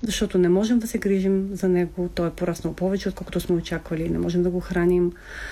защото не можем да се грижим за него. Той е пораснал повече, отколкото сме очаквали. Не можем да го храним.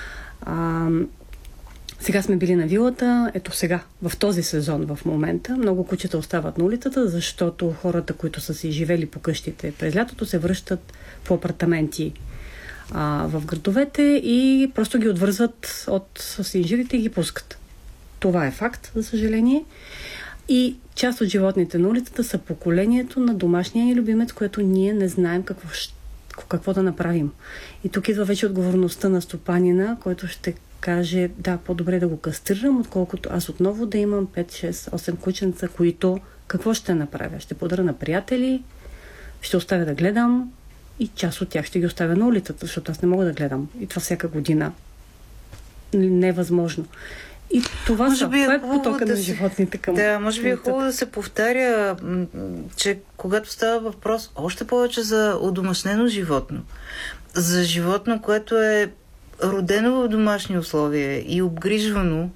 Сега сме били на вилата. Ето сега, в този сезон, в момента, много кучета остават на улицата, защото хората, които са си живели по къщите през лятото, се връщат по апартаменти в градовете и просто ги отвързват от синжирите и ги пускат. Това е факт, за съжаление. И част от животните на улицата са поколението на домашния ни любимец, което ние не знаем какво да направим. И тук идва вече отговорността на стопанина, който ще каже, да, по-добре да го кастрирам, отколкото аз отново да имам 5, 6, 8 кученца, които какво ще направя? Ще подаря на приятели, ще оставя да гледам и част от тях ще ги оставя на улицата, защото аз не мога да гледам. И това всяка година. Не е възможно. И това е потока на животните към... Да, може би е хубаво да се повтаря, че когато става въпрос още повече за одомашнено животно, за животно, което е родено в домашни условия и обгрижвано,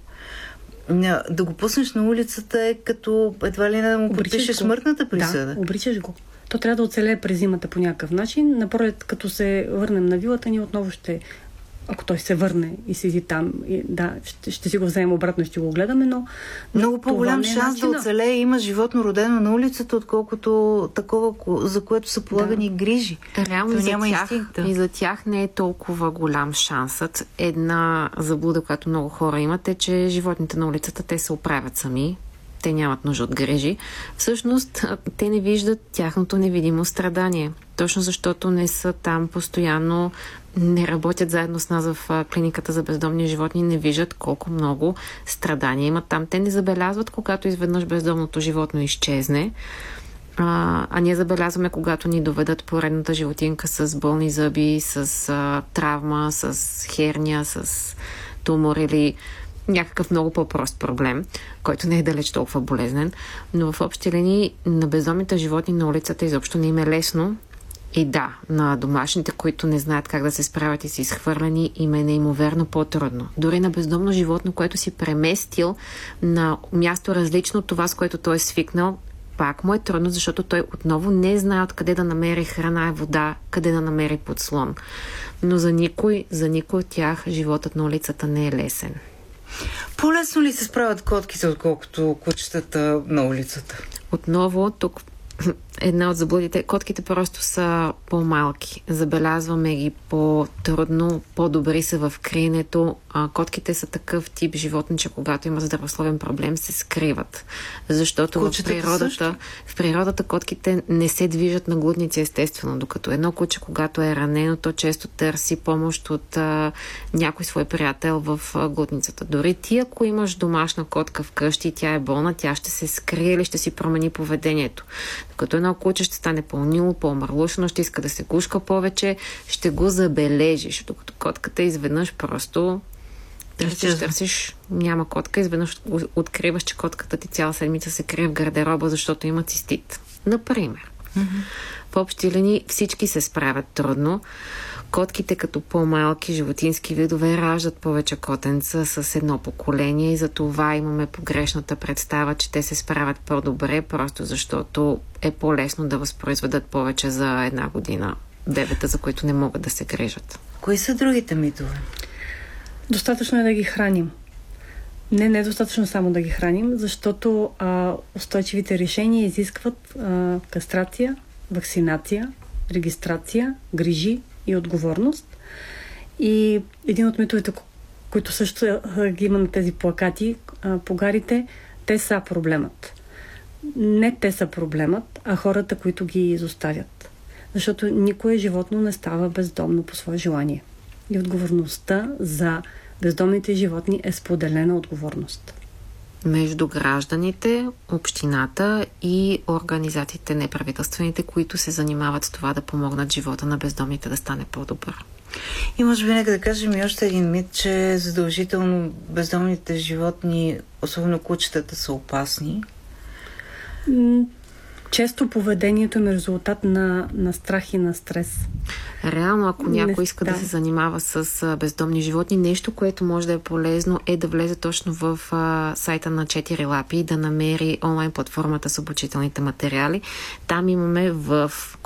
да го пуснеш на улицата е като едва ли не да му подпишеш смъртната присъда. Да, обричаш го. То трябва да оцелее през зимата по някакъв начин. Напролет, като се върнем на вилата, ние отново ако той се върне и седи там, ще си го вземем обратно и ще го гледаме, но много по-голям шанс да оцелее има животно родено на улицата, отколкото такова, за което са полагани грижи. Реално и за тях не е толкова голям шансът. Една заблуда, която много хора имат, е, че животните на улицата те се оправят сами. Те нямат нужда от грижи. Всъщност, те не виждат тяхното невидимо страдание. Точно защото не са там постоянно, не работят заедно с нас в клиниката за бездомни животни, не виждат колко много страдания имат там. Те не забелязват, когато изведнъж бездомното животно изчезне, а ние забелязваме, когато ни доведат поредната животинка с болни зъби, с травма, с херния, с тумор или някакъв много по-прост проблем, който не е далеч толкова болезнен. Но в общи линии на бездомните животни на улицата изобщо не им е лесно. И да, на домашните, които не знаят как да се справят и са изхвърлени, им е неимоверно по-трудно. Дори на бездомно животно, което си преместил на място различно от това, с което той е свикнал, пак му е трудно, защото той отново не знае откъде да намери храна и вода, къде да намери подслон. Но за никой от тях животът на улицата не е лесен. По-лесно ли се справят котките, отколкото кучетата на улицата? Отново, тук една от заблудите. Котките просто са по-малки. Забелязваме ги по-трудно, по-добри са в криенето. Котките са такъв тип животни, че когато има здравословен проблем, се скриват. Защото в природата котките не се движат на глутници естествено, докато едно куче, когато е ранено, то често търси помощ от някой свой приятел в глутницата. Дори ти, ако имаш домашна котка вкъщи и тя е болна, тя ще се скрие или ще си промени поведението. Докато едно куче ще стане по-нило, по-мърлушно, ще иска да се гушка повече, ще го забележиш. Докато котката изведнъж просто търсиш, няма котка, изведнъж откриваш, че котката ти цяла седмица се крие в гардероба, защото има цистит. Например. В общи линии всички се справят трудно. Котките като по-малки животински видове раждат повече котенца с едно поколение и за това имаме погрешната представа, че те се справят по-добре, просто защото е по-лесно да възпроизведат повече за една година бебета, за които не могат да се грижат. Кои са другите митове? Достатъчно е да ги храним. Не е достатъчно само да ги храним, защото устойчивите решения изискват кастрация, вакцинация, регистрация, грижи и отговорност. И един от митовете, които също ги има на тези плакати, погарите, те са проблемът. Не те са проблемът, а хората, които ги изоставят. Защото никое животно не става бездомно по свое желание. И отговорността за бездомните животни е споделена отговорност. Между гражданите, общината и организациите неправителствените, които се занимават с това да помогнат живота на бездомните да стане по-добър. И може би нека да кажем и още един мит, че задължително бездомните животни, особено кучетата, са опасни. Често поведението е резултат на страх и на стрес. Реално, ако някой иска да се занимава с бездомни животни, нещо, което може да е полезно, е да влезе точно в сайта на 4 лапи и да намери онлайн платформата с обучителните материали. Там имаме в